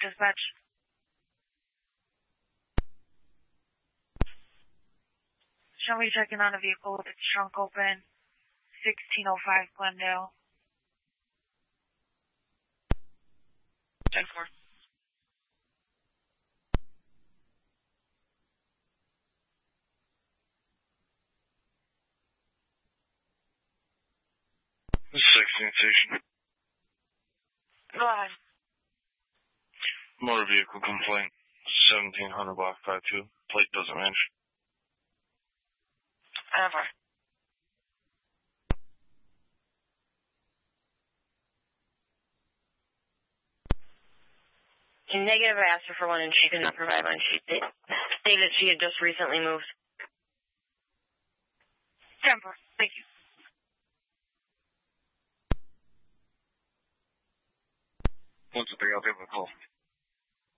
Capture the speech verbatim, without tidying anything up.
dispatch. Show me checking on a vehicle with its trunk open. sixteen oh five Glendale. ten four. sixteen station. Go ahead. Motor vehicle complaint. seventeen hundred block five two. Plate doesn't match. Ever. Negative, I asked her for one and she could not provide one. She stated she had just recently moved. Temper. Thank you. Once a three, I'll give him a call.